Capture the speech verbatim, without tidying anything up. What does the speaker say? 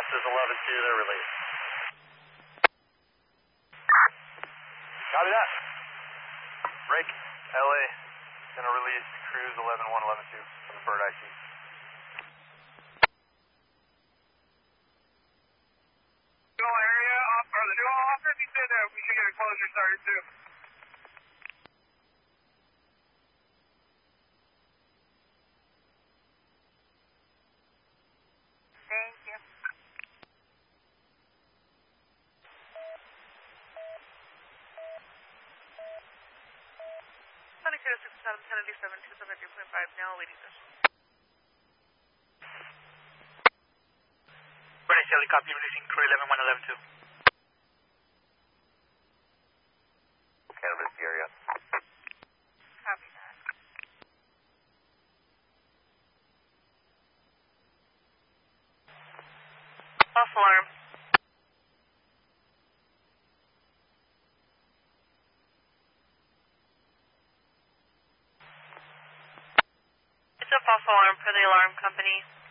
passes eleven two, they're released. Copy that. Break, L A, gonna release cruise eleven one, eleven two from the bird I C. Area, or the new officer, he said that we should get a closure started too. Thank you. Sunny Zero Six Seven Kennedy Seven Two Seven Three Point Five. Now waiting session. British helicopter releasing crew eleven one, eleven two. Canvas the area. Copy that. False alarm. It's a false alarm for the alarm company.